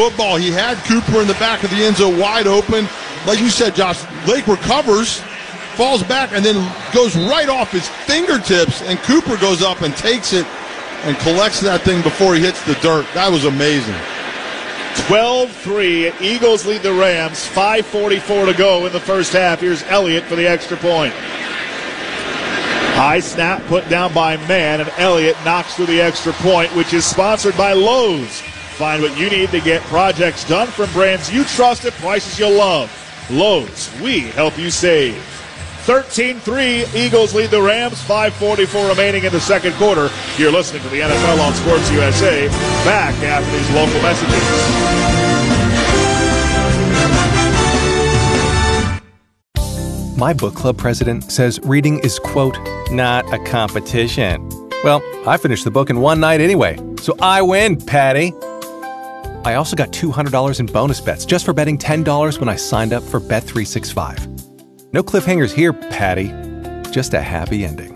football. He had Cooper in the back of the end zone wide open. Like you said, Josh, Lake recovers, falls back, and then goes right off his fingertips, and Cooper goes up and takes it and collects that thing before he hits the dirt. That was amazing. 12-3. Eagles lead the Rams. 5:44 to go in the first half. Here's Elliott for the extra point. High snap put down by Mann, and Elliott knocks through the extra point, which is sponsored by Lowe's. Find what you need to get projects done from brands you trust at prices you'll love. Lowe's, we help you save. 13-3, Eagles lead the Rams, 5:44 remaining in the second quarter. You're listening to the NFL on Sports USA. Back after these local messages. My book club president says reading is, quote, not a competition. Well, I finished the book in one night anyway, so I win, Patty. I also got $200 in bonus bets just for betting $10 when I signed up for Bet365. No cliffhangers here, Patty. Just a happy ending.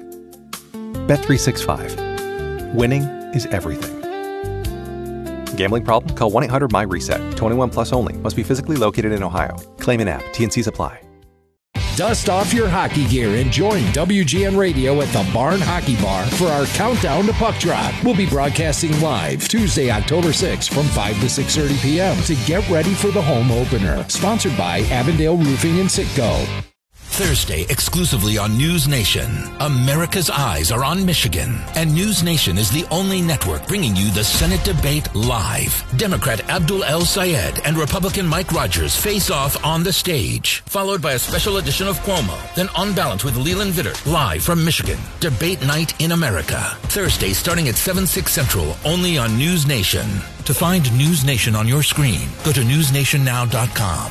Bet365. Winning is everything. Gambling problem? Call 1-800-MY-RESET. 21 plus only. Must be physically located in Ohio. Claim an app. T&Cs apply. Dust off your hockey gear and join WGN Radio at the Barn Hockey Bar for our countdown to puck drop. We'll be broadcasting live Tuesday, October 6th from 5 to 6:30 p.m. to get ready for the home opener. Sponsored by Avondale Roofing and Citgo. Thursday, exclusively on News Nation. America's eyes are on Michigan, and News Nation is the only network bringing you the Senate debate live. Democrat Abdul El-Sayed and Republican Mike Rogers face off on the stage, followed by a special edition of Cuomo, then On Balance with Leland Vittert, live from Michigan. Debate night in America. Thursday, starting at 7/6 Central, only on News Nation. To find News Nation on your screen, go to newsnationnow.com.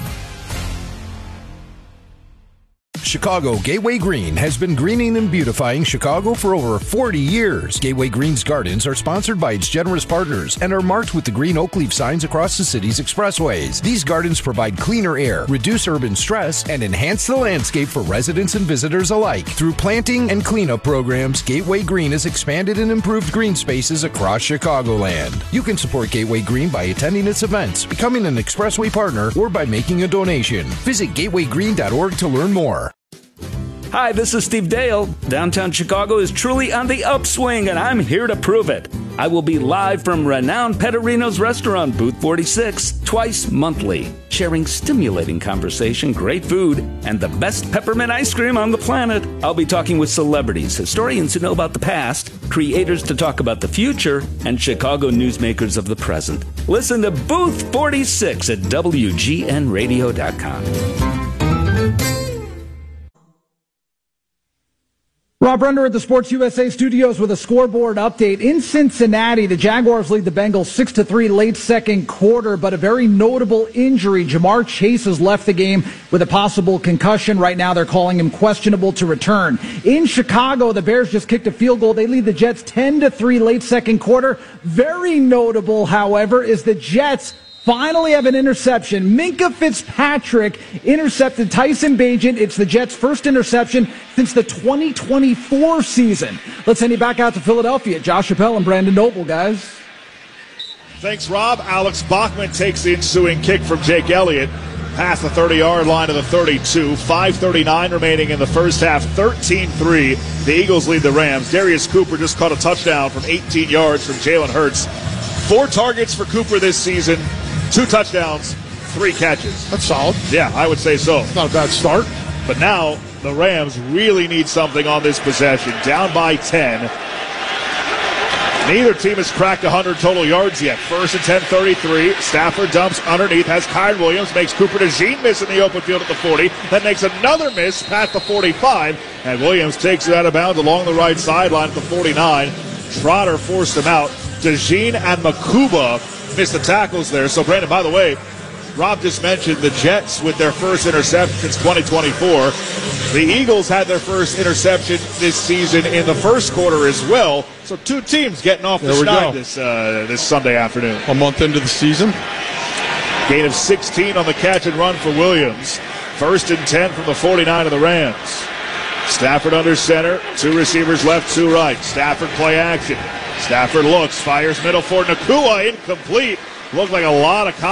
Chicago Gateway Green has been greening and beautifying Chicago for over 40 years. Gateway Green's gardens are sponsored by its generous partners and are marked with the green oak leaf signs across the city's expressways. These gardens provide cleaner air, reduce urban stress, and enhance the landscape for residents and visitors alike. Through planting and cleanup programs, Gateway Green has expanded and improved green spaces across Chicagoland. You can support Gateway Green by attending its events, becoming an expressway partner, or by making a donation. Visit gatewaygreen.org to learn more. Hi, this is Steve Dale. Downtown Chicago is truly on the upswing, and I'm here to prove it. I will be live from renowned Petterino's restaurant, Booth 46, twice monthly, sharing stimulating conversation, great food, and the best peppermint ice cream on the planet. I'll be talking with celebrities, historians who know about the past, creators to talk about the future, and Chicago newsmakers of the present. Listen to Booth 46 at WGNradio.com. Rob Render at the Sports USA studios with a scoreboard update. In Cincinnati, the Jaguars lead the Bengals 6-3 late second quarter, but a very notable injury. Jamar Chase has left the game with a possible concussion. Right now, they're calling him questionable to return. In Chicago, the Bears just kicked a field goal. They lead the Jets 10-3 late second quarter. Very notable, however, is the Jets finally have an interception. Minkah Fitzpatrick intercepted Tyson Bagent. It's the Jets' first interception since the 2024 season. Let's send you back out to Philadelphia. Josh Chappelle and Brandon Noble, guys. Thanks, Rob. Alex Bachman takes the ensuing kick from Jake Elliott past the 30-yard line to the 32. 5:39 remaining in the first half. 13-3. The Eagles lead the Rams. Darius Cooper just caught a touchdown from 18 yards from Jalen Hurts. 4 targets for Cooper this season. 2 touchdowns, 3 catches. That's solid. Yeah, I would say so. Not a bad start. But now the Rams really need something on this possession. Down by 10. Neither team has cracked 100 total yards yet. First and 10, 33. Stafford dumps underneath, has Kyren Williams, makes Cooper DeJean miss in the open field at the 40. Then makes another miss past the 45. And Williams takes it out of bounds along the right sideline at the 49. Trotter forced him out. DeJean and Makuba missed the tackles there. So, Brandon, by the way, Rob just mentioned the Jets with their first interception since 2024. The Eagles had their first interception this season in the first quarter as well. So 2 teams getting off the schneid this Sunday afternoon. A month into the season. Gain of 16 on the catch and run for Williams. First and 10 from the 49 of the Rams. Stafford under center. 2 receivers left, 2 right. Stafford play action. Stafford looks, fires middle for Nacua, incomplete. Looked like a lot of